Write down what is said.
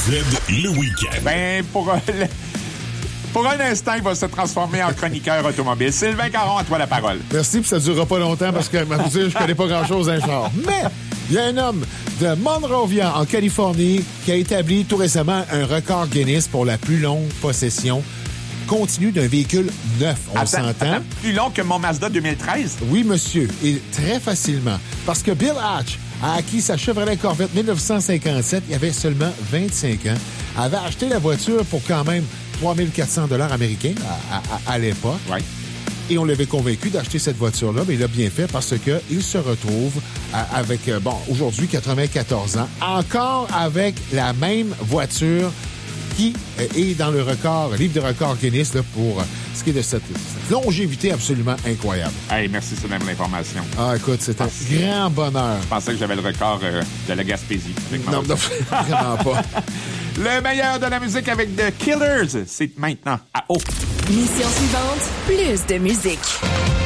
le week-end. Ben, pour un instant, il va se transformer en chroniqueur automobile. Sylvain Caron, à toi la parole. Merci, puis ça ne durera pas longtemps parce que, je connais pas grand-chose d'un char. Mais il y a un homme de Monrovia, en Californie, qui a établi tout récemment un record Guinness pour la plus longue possession continue d'un véhicule neuf. On s'entend? Plus long que mon Mazda 2013? Oui, monsieur. Et très facilement. Parce que Bill Hatch a acquis sa Chevrolet Corvette 1957. Il avait seulement 25 ans. Avait acheté la voiture pour quand même 3 400 $ américains à l'époque. Oui. Et on l'avait convaincu d'acheter cette voiture-là, mais il l'a bien fait parce qu'il se retrouve avec, aujourd'hui, 94 ans, encore avec la même voiture qui est dans le livre de records Guinness là, pour ce qui est de cette longévité absolument incroyable. Hey, merci, c'est même l'information. Ah, écoute, c'est un grand bonheur. Je pensais que j'avais le record de la Gaspésie. Non, vraiment pas. Le meilleur de la musique avec The Killers, c'est maintenant à haut. Mission suivante, plus de musique.